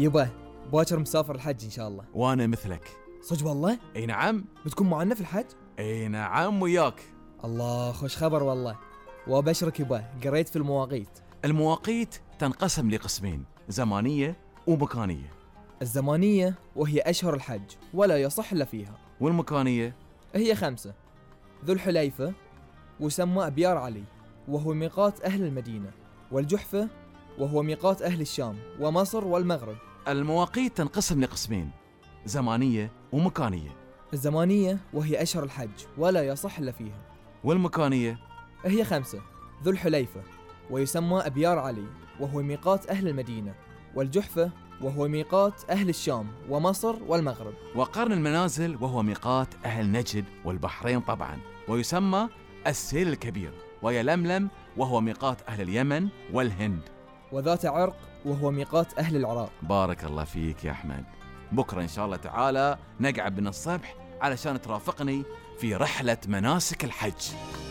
يبا باكر مسافر الحج إن شاء الله. وانا مثلك. صدق والله؟ اي نعم. بتكون معنا في الحج؟ اي نعم وياك. الله خوش خبر والله. وابشرك يبا قريت في المواقيت. المواقيت تنقسم لقسمين، زمانية ومكانية. الزمانية وهي أشهر الحج ولا يصح إلا فيها. والمكانية هي 5: ذو الحليفة وسمى أبيار علي وهو ميقات أهل المدينة، والجحفة وهو ميقات أهل الشام ومصر والمغرب. المواقيت تنقسم لقسمين، زمانية ومكانية. الزمانية وهي أشهر الحج ولا يصح إلا فيها. والمكانية هي 5: ذو الحليفة ويسمى أبيار علي وهو ميقات أهل المدينة، والجحفة وهو ميقات أهل الشام ومصر والمغرب. وقرن المنازل وهو ميقات أهل نجد والبحرين طبعا، ويسمى السيل الكبير. ويلملم وهو ميقات أهل اليمن والهند. وذات عرق وهو ميقات أهل العراق. بارك الله فيك يا أحمد. بكرة إن شاء الله تعالى نقعد من الصبح علشان ترافقني في رحلة مناسك الحج.